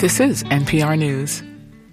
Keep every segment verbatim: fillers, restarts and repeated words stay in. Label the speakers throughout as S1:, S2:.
S1: This is N P R News.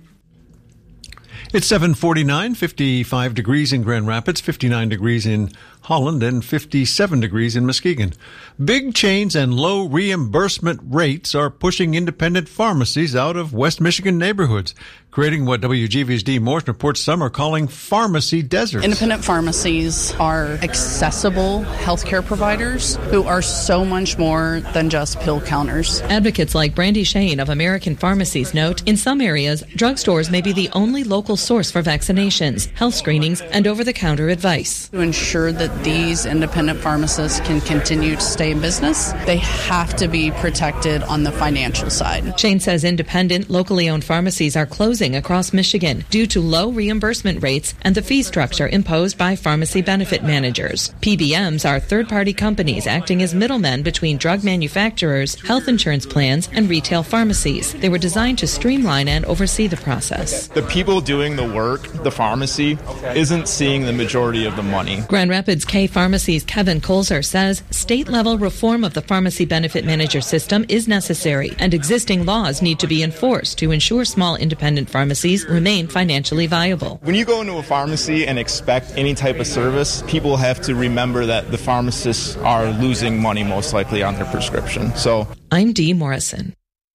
S2: It's seven forty-nine, fifty-five degrees in Grand Rapids, fifty-nine degrees in Holland, and fifty-seven degrees in Muskegon. Big chains and low reimbursement rates are pushing independent pharmacies out of West Michigan neighborhoods, creating what W G V's Dee Morton reports some are calling pharmacy deserts.
S3: Independent pharmacies are accessible healthcare providers who are so much more than just pill counters.
S4: Advocates like Brandy Shane of American Pharmacies note, in some areas, drugstores may be the only local source for vaccinations, health screenings, and over-the-counter advice.
S3: To ensure that these independent pharmacists can continue to stay in business, they have to be protected on the financial side.
S4: Shane says independent, locally owned pharmacies are closing across Michigan due to low reimbursement rates and the fee structure imposed by pharmacy benefit managers. P B Ms are third-party companies acting as middlemen between drug manufacturers, health insurance plans, and retail pharmacies. They were designed to streamline and oversee the process.
S5: The people doing the work, the pharmacy, isn't seeing the majority of the money.
S4: Grand Rapids K Pharmacy's Kevin Colzer says state-level reform of the pharmacy benefit manager system is necessary, and existing laws need to be enforced to ensure small independent pharmacies remain financially viable.
S5: When you go into a pharmacy and expect any type of service, people have to remember that the pharmacists are losing money most likely on their prescription. So
S4: I'm Dee Morrison.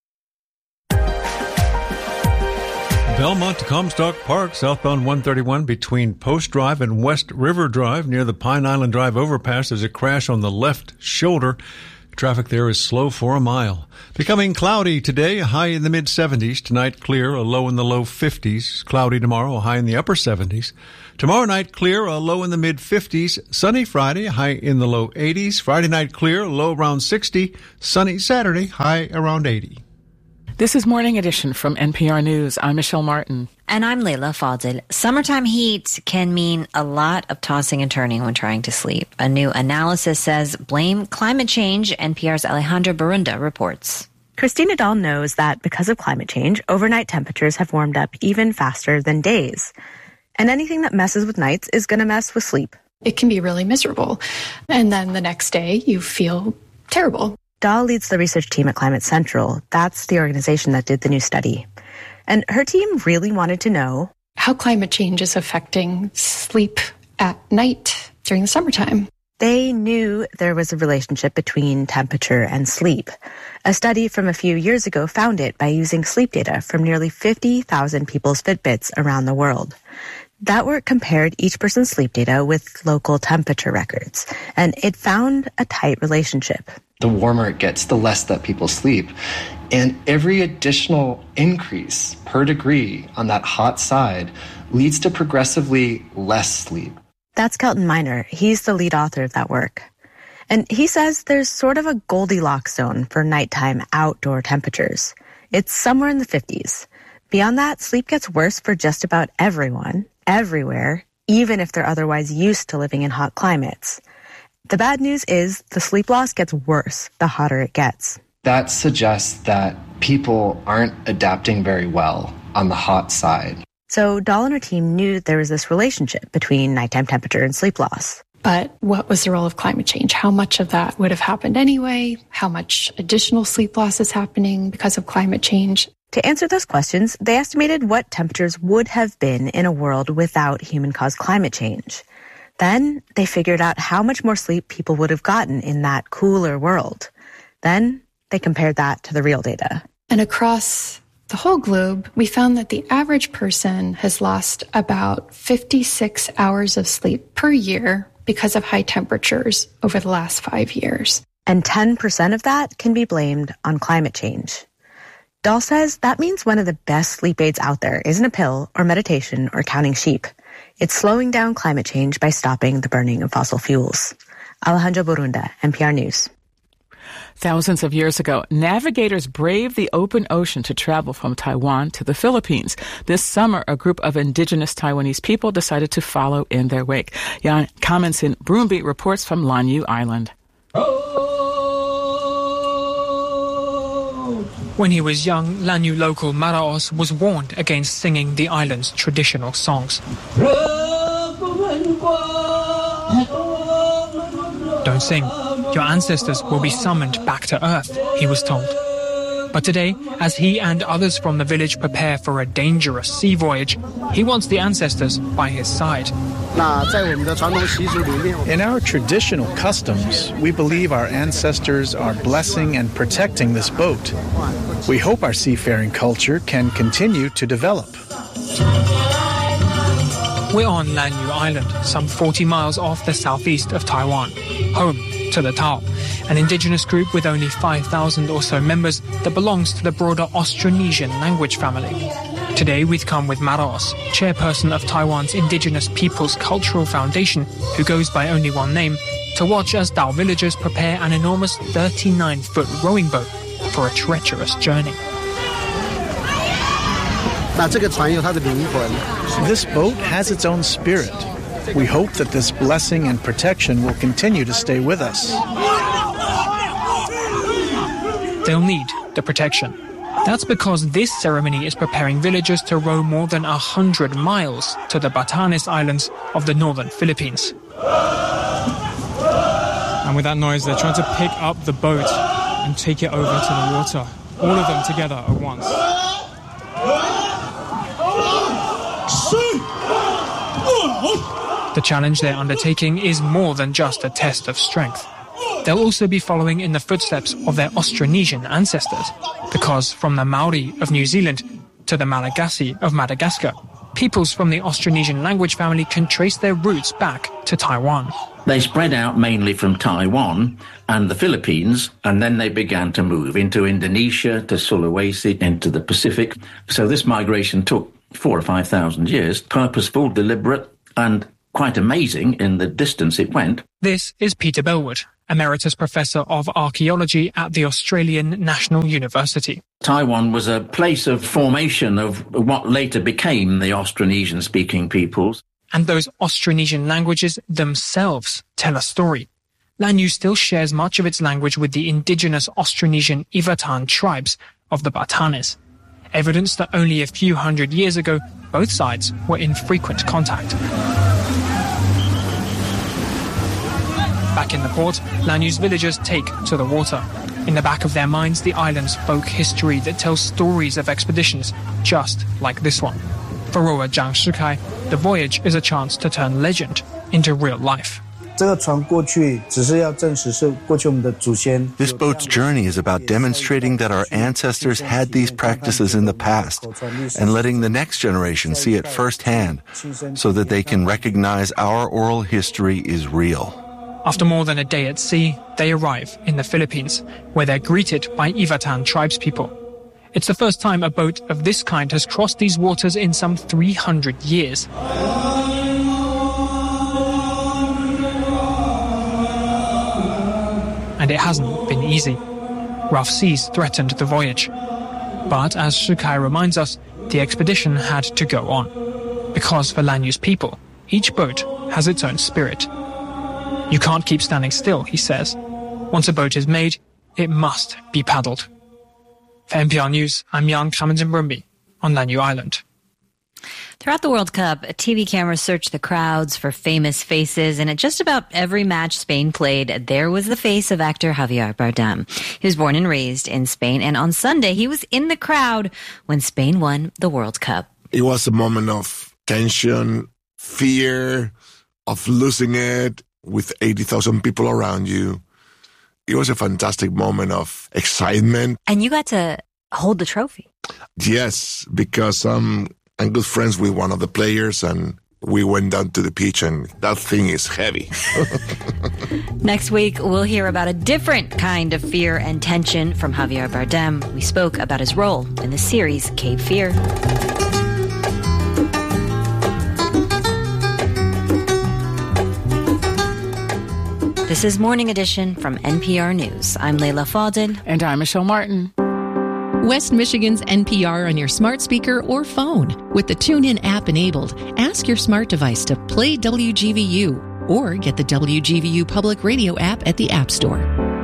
S2: Belmont to Comstock Park, southbound one thirty-one between Post Drive and West River Drive near the Pine Island Drive overpass. There's a crash on the left shoulder. Traffic there is slow for a mile. Becoming cloudy today, a high in the mid seventies. Tonight clear, a low in the low fifties. Cloudy tomorrow, a high in the upper seventies. Tomorrow night clear, a low in the mid fifties. Sunny Friday, a high in the low eighties. Friday night clear, a low around sixty. Sunny Saturday, high around eighty.
S1: This is Morning Edition from N P R News. I'm Michelle Martin.
S6: And I'm Leila Fadel. Summertime heat can mean a lot of tossing and turning when trying to sleep. A new analysis says blame climate change. N P R's Alejandra Barunda reports.
S7: Christina Dahl knows that because of climate change, overnight temperatures have warmed up even faster than days. And anything that messes with nights is going to mess with sleep.
S8: It can be really miserable. And then the next day, you feel terrible.
S7: Dahl leads the research team at Climate Central. That's the organization that did the new study. And her team really wanted to know
S8: how climate change is affecting sleep at night during the summertime.
S7: They knew there was a relationship between temperature and sleep. A study from a few years ago found it by using sleep data from nearly fifty thousand people's Fitbits around the world. That work compared each person's sleep data with local temperature records, and it found a tight relationship.
S9: The warmer it gets, the less that people sleep. And every additional increase per degree on that hot side leads to progressively less sleep.
S7: That's Kelton Miner. He's the lead author of that work. And he says there's sort of a Goldilocks zone for nighttime outdoor temperatures. It's somewhere in the fifties. Beyond that, sleep gets worse for just about everyone, everywhere, even if they're otherwise used to living in hot climates. The bad news is the sleep loss gets worse the hotter it gets.
S9: That suggests that people aren't adapting very well on the hot side.
S7: So Dahl and her team knew there was this relationship between nighttime temperature and sleep loss.
S8: But what was the role of climate change? How much of that would have happened anyway? How much additional sleep loss is happening because of climate change?
S7: To answer those questions, they estimated what temperatures would have been in a world without human-caused climate change. Then they figured out how much more sleep people would have gotten in that cooler world. Then they compared that to the real data.
S8: And across the whole globe, we found that the average person has lost about fifty-six hours of sleep per year because of high temperatures over the last five years.
S7: And ten percent of that can be blamed on climate change. Dahl says that means one of the best sleep aids out there isn't a pill or meditation or counting sheep. It's slowing down climate change by stopping the burning of fossil fuels. Alejandra Barunda, N P R News.
S1: Thousands of years ago, navigators braved the open ocean to travel from Taiwan to the Philippines. This summer, a group of indigenous Taiwanese people decided to follow in their wake. Jan Kamensin Broomby reports from Lanyu Island.
S10: When he was young, Lanyu local Maraos was warned against singing the island's traditional songs. Don't sing. Your ancestors will be summoned back to Earth, he was told. But today, as he and others from the village prepare for a dangerous sea voyage, he wants the ancestors by his side.
S11: In our traditional customs, we believe our ancestors are blessing and protecting this boat. We hope our seafaring culture can continue to develop.
S10: We're on Lanyu Island, some forty miles off the southeast of Taiwan, home to the Tao, an indigenous group with only five thousand or so members that belongs to the broader Austronesian language family. Today we've come with Maraos, chairperson of Taiwan's Indigenous Peoples Cultural Foundation, who goes by only one name, to watch as Dao villagers prepare an enormous thirty-nine foot rowing boat for a treacherous journey.
S11: This boat has its own spirit. We hope that this blessing and protection will continue to stay with us.
S10: They'll need the protection. That's because this ceremony is preparing villagers to row more than a hundred miles to the Batanes Islands of the northern Philippines. And with that noise, they're trying to pick up the boat and take it over to the water. All of them together at once. The challenge they're undertaking is more than just a test of strength. They'll also be following in the footsteps of their Austronesian ancestors, because from the Maori of New Zealand to the Malagasy of Madagascar, peoples from the Austronesian language family can trace their roots back to Taiwan.
S12: They spread out mainly from Taiwan and the Philippines, and then they began to move into Indonesia, to Sulawesi, into the Pacific. So this migration took four or five thousand years, purposeful, deliberate, and quite amazing in the distance it went.
S10: This is Peter Bellwood, Emeritus Professor of Archaeology at the Australian National University.
S12: Taiwan was a place of formation of what later became the Austronesian-speaking peoples.
S10: And those Austronesian languages themselves tell a story. Lanyu still shares much of its language with the indigenous Austronesian Ivatan tribes of the Batanes, evidence that only a few hundred years ago, both sides were in frequent contact. Back in the port, Lanyu's villagers take to the water. In the back of their minds, the island's folk history that tells stories of expeditions just like this one. For rower Zhang Shikai, the voyage is a chance to turn legend into real life.
S13: This boat's journey is about demonstrating that our ancestors had these practices in the past and letting the next generation see it firsthand so that they can recognize our oral history is real.
S10: After more than a day at sea, they arrive in the Philippines, where they're greeted by Ivatan tribespeople. It's the first time a boat of this kind has crossed these waters in some three hundred years. And it hasn't been easy. Rough seas threatened the voyage. But as Shikai reminds us, the expedition had to go on. Because for Lanyu's people, each boat has its own spirit. You can't keep standing still, he says. Once a boat is made, it must be paddled. For N P R News, I'm Jan Kramenden-Brumby on Lanyu Island.
S6: Throughout the World Cup, T V cameras searched the crowds for famous faces, and at just about every match Spain played, there was the face of actor Javier Bardem. He was born and raised in Spain, and on Sunday, he was in the crowd when Spain won the World Cup.
S14: It was a moment of tension, fear, of losing it, with eighty thousand people around you. It was a fantastic moment of excitement.
S6: And you got to hold the trophy.
S14: Yes, because um, I'm good friends with one of the players, and we went down to the pitch, and that thing is heavy.
S6: Next week, we'll hear about a different kind of fear and tension from Javier Bardem. We spoke about his role in the series Cape Fear. This is Morning Edition from N P R News. I'm Leila Fadel.
S1: And I'm Michelle Martin.
S15: West Michigan's N P R on your smart speaker or phone. With the TuneIn app enabled, ask your smart device to play W G V U or get the W G V U Public Radio app at the App Store.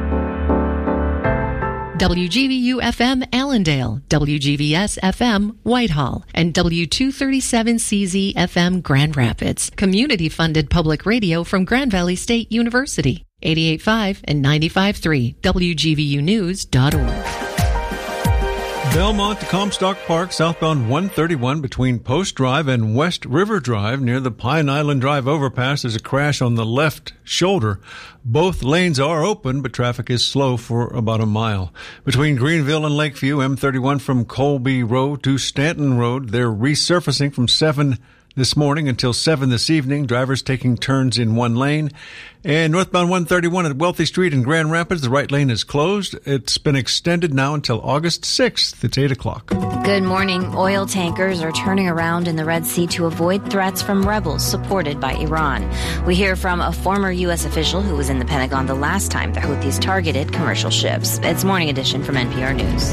S15: W G V U F M Allendale, W G V S F M Whitehall, and W two thirty-seven C Z F M Grand Rapids. Community-funded public radio from Grand Valley State University. eighty-eight point five and ninety-five point three W G V U news dot org.
S2: Belmont to Comstock Park, southbound one thirty-one between Post Drive and West River Drive near the Pine Island Drive overpass. There's a crash on the left shoulder. Both lanes are open, but traffic is slow for about a mile. Between Greenville and Lakeview, M thirty-one from Colby Road to Stanton Road, they're resurfacing from seven this morning until seven this evening. Drivers taking turns in one lane. And northbound one thirty-one at Wealthy Street in Grand Rapids, the right lane is closed. It's been extended now until August sixth. It's eight o'clock.
S6: Good morning. Oil tankers are turning around in the Red Sea to avoid threats from rebels supported by Iran. We hear from a former U S official who was in the Pentagon the last time the Houthis targeted commercial ships. It's Morning Edition from N P R News.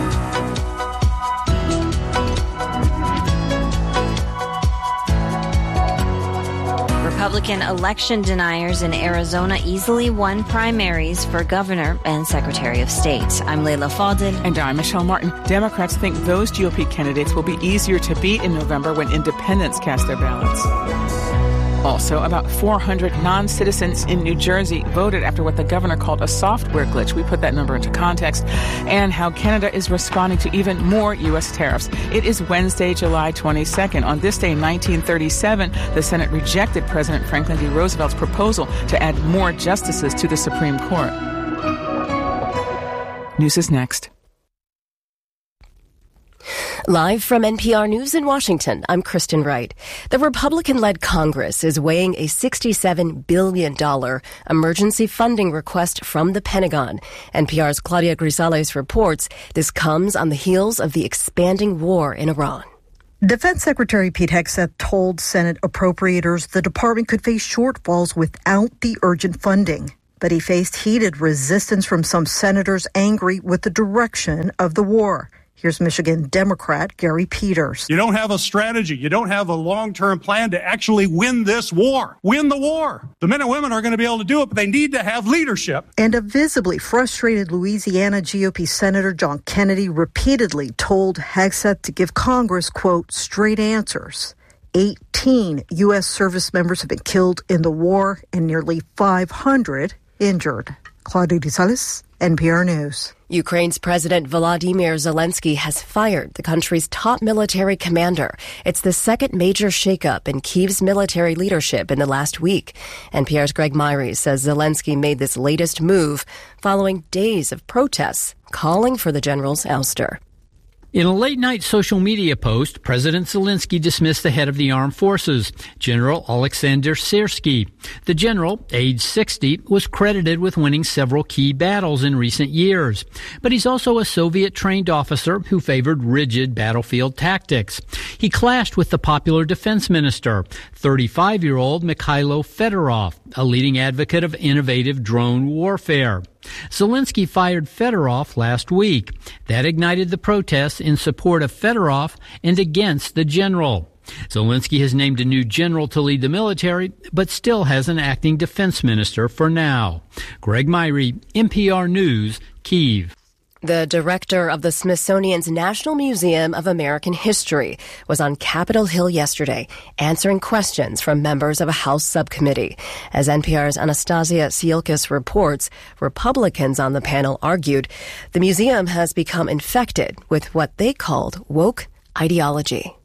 S6: Republican election deniers in Arizona easily won primaries for governor and secretary of state. I'm Leila Fadel.
S1: And I'm Michelle Martin. Democrats think those G O P candidates will be easier to beat in November when independents cast their ballots. Also, about four hundred non-citizens in New Jersey voted after what the governor called a software glitch. We put that number into context. And how Canada is responding to even more U S tariffs. It is Wednesday, July twenty-second. On this day in nineteen thirty-seven, the Senate rejected President Franklin D. Roosevelt's proposal to add more justices to the Supreme Court. News is next.
S16: Live from N P R News in Washington, I'm Kristen Wright. The Republican-led Congress is weighing a sixty-seven billion dollars emergency funding request from the Pentagon. N P R's Claudia Grisales reports this comes on the heels of the expanding war in Iran.
S17: Defense Secretary Pete Hegseth told Senate appropriators the department could face shortfalls without the urgent funding. But he faced heated resistance from some senators angry with the direction of the war. Here's Michigan Democrat Gary Peters.
S18: You don't have a strategy. You don't have a long-term plan to actually win this war. Win the war. The men and women are going to be able to do it, but they need to have leadership.
S17: And a visibly frustrated Louisiana G O P Senator John Kennedy repeatedly told Hegseth to give Congress, quote, straight answers. eighteen U S service members have been killed in the war and nearly five hundred injured. Claudia Grisales, N P R News.
S16: Ukraine's President Volodymyr Zelensky has fired the country's top military commander. It's the second major shakeup in Kyiv's military leadership in the last week. N P R's Greg Myrie says Zelensky made this latest move following days of protests calling for the general's ouster.
S19: In a late-night social media post, President Zelensky dismissed the head of the armed forces, General Alexander Syrsky. The general, aged sixty, was credited with winning several key battles in recent years. But he's also a Soviet-trained officer who favored rigid battlefield tactics. He clashed with the popular defense minister, thirty-five-year-old Mikhailo Fedorov, a leading advocate of innovative drone warfare. Zelensky fired Fedorov last week. That ignited the protests in support of Fedorov and against the general. Zelensky has named a new general to lead the military, but still has an acting defense minister for now. Greg Myrie, N P R News, Kyiv.
S16: The director of the Smithsonian's National Museum of American History was on Capitol Hill yesterday, answering questions from members of a House subcommittee. As N P R's Anastasia Sielkis reports, Republicans on the panel argued the museum has become infected with what they called woke ideology.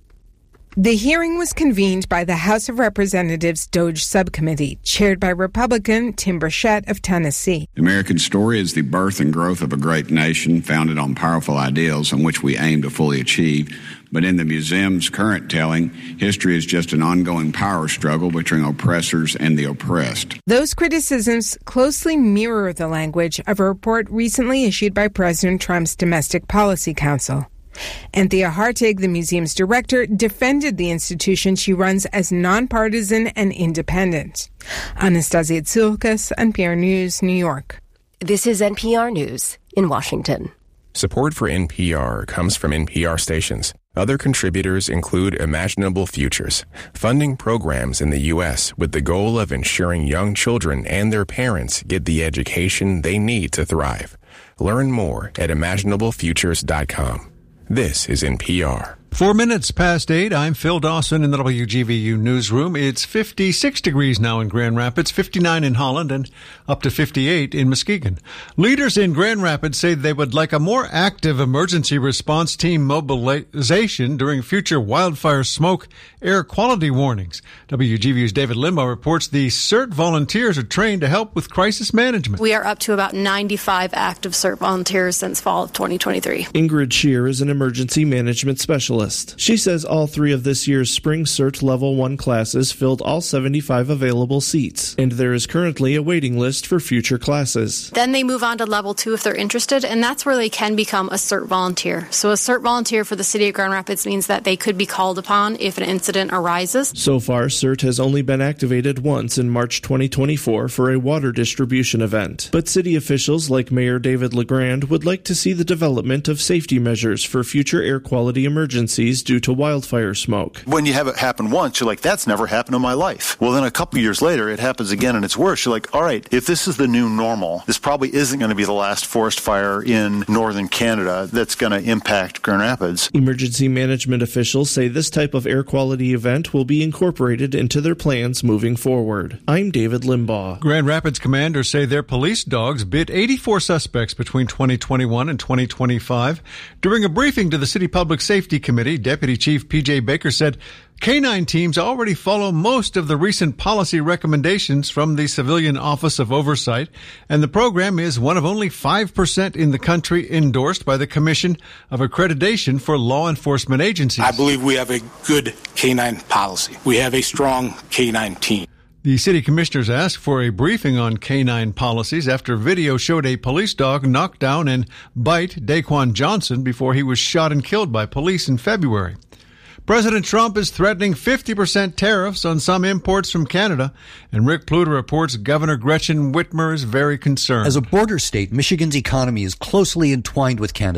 S20: The hearing was convened by the House of Representatives DOJ Subcommittee, chaired by Republican Tim Burchett of Tennessee.
S21: The American story is the birth and growth of a great nation founded on powerful ideals on which we aim to fully achieve. But in the museum's current telling, history is just an ongoing power struggle between oppressors and the oppressed.
S20: Those criticisms closely mirror the language of a report recently issued by President Trump's Domestic Policy Council. Anthea Hartig, the museum's director, defended the institution she runs as nonpartisan and independent. Anastasia Sielkis, N P R News, New York.
S16: This is N P R News in Washington.
S22: Support for N P R comes from N P R stations. Other contributors include Imaginable Futures, funding programs in the U S with the goal of ensuring young children and their parents get the education they need to thrive. Learn more at imaginable futures dot com. This is N P R.
S2: Four minutes past eight, I'm Phil Dawson in the W G V U newsroom. It's fifty-six degrees now in Grand Rapids, fifty-nine in Holland, and up to fifty-eight in Muskegon. Leaders in Grand Rapids say they would like a more active emergency response team mobilization during future wildfire smoke air quality warnings. W G V U's David Limbaugh reports the CERT volunteers are trained to help with crisis management.
S3: We are up to about ninety-five active CERT volunteers since fall of twenty twenty-three.
S5: Ingrid Shear is an emergency management specialist. She says all three of this year's spring CERT Level one classes filled all seventy-five available seats, and there is currently a waiting list for future classes.
S3: Then they move on to Level two if they're interested, and that's where they can become a CERT volunteer. So a CERT volunteer for the City of Grand Rapids means that they could be called upon if an incident arises.
S5: So far, CERT has only been activated once in March twenty twenty-four for a water distribution event. But city officials like Mayor David LeGrand would like to see the development of safety measures for future air quality emergencies due to wildfire smoke.
S23: When you have it happen once, you're like, that's never happened in my life. Well, then a couple years later, it happens again and it's worse. You're like, all right, if this is the new normal, this probably isn't going to be the last forest fire in northern Canada that's going to impact Grand Rapids.
S5: Emergency management officials say this type of air quality event will be incorporated into their plans moving forward. I'm David Limbaugh.
S2: Grand Rapids commanders say their police dogs bit eighty-four suspects between twenty twenty-one and twenty twenty-five. During a briefing to the City Public Safety Committee, Deputy Chief P J Baker said canine teams already follow most of the recent policy recommendations from the Civilian Office of Oversight, and the program is one of only five percent in the country endorsed by the Commission of Accreditation for Law Enforcement Agencies.
S24: I believe we have a good canine policy. We have a strong canine team.
S2: The city commissioners asked for a briefing on canine policies after video showed a police dog knock down and bite Daquan Johnson before he was shot and killed by police in February. President Trump is threatening fifty percent tariffs on some imports from Canada, and Rick Pluter reports Governor Gretchen Whitmer is very concerned.
S25: As a border state, Michigan's economy is closely entwined with Canada.